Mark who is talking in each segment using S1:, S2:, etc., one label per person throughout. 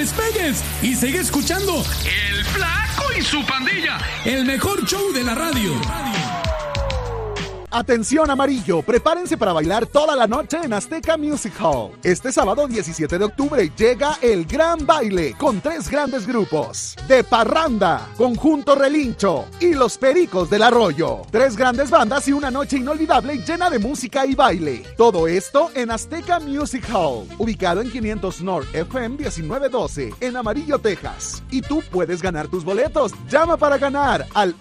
S1: despegues y sigue escuchando El Flaco y su Pandilla, el mejor show de la radio.
S2: Atención amarillo, prepárense para bailar toda la noche en Azteca Music Hall. Este sábado 17 de octubre llega el Gran Baile con 3 grandes grupos. De Parranda, Conjunto Relincho y Los Pericos del Arroyo. 3 grandes bandas y una noche inolvidable llena de música y baile. Todo esto en Azteca Music Hall, ubicado en 500 North FM 1912 en Amarillo, Texas. Y tú puedes ganar tus boletos. Llama para ganar al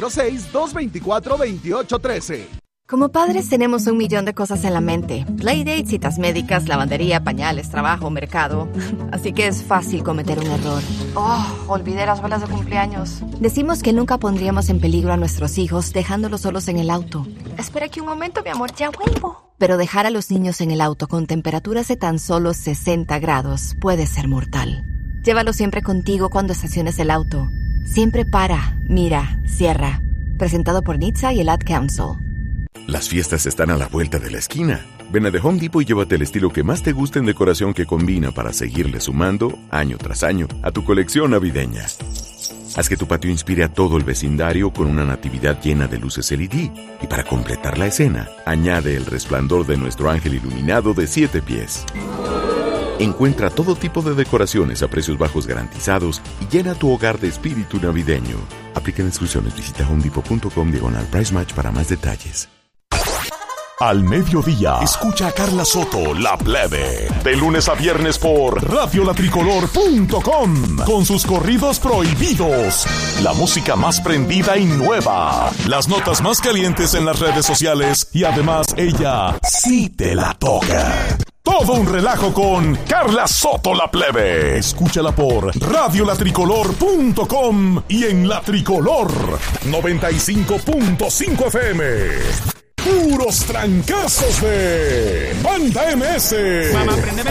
S2: 806-224-2813.
S3: Como padres tenemos 1,000,000 de cosas en la mente. Playdates, citas médicas, lavandería, pañales, trabajo, mercado. Así que es fácil cometer un error. Olvidé las velas de cumpleaños. Decimos que nunca pondríamos en peligro a nuestros hijos dejándolos solos en el auto. Espera aquí un momento, mi amor, ya vuelvo. Pero dejar a los niños en el auto con temperaturas de tan solo 60 grados puede ser mortal. Llévalo siempre contigo cuando estaciones el auto. Siempre para, mira, cierra. Presentado por NHTSA y el Ad Council.
S4: Las fiestas están a la vuelta de la esquina. Ven a The Home Depot y llévate el estilo que más te guste en decoración que combina para seguirle sumando, año tras año, a tu colección navideña. Haz que tu patio inspire a todo el vecindario con una natividad llena de luces LED. Y para completar la escena, añade el resplandor de nuestro ángel iluminado de 7 pies. Encuentra todo tipo de decoraciones a precios bajos garantizados y llena tu hogar de espíritu navideño. Aplica instrucciones. Visita homedepot.com/price match para más detalles.
S5: Al mediodía, escucha a Carla Soto, La Plebe, de lunes a viernes por radiolatricolor.com, con sus corridos prohibidos, la música más prendida y nueva, las notas más calientes en las redes sociales y además ella sí te la toca. Todo un relajo con Carla Soto, La Plebe. Escúchala por radiolatricolor.com y en La Tricolor 95.5 FM. Puros trancazos de Banda MS.
S1: Mamá,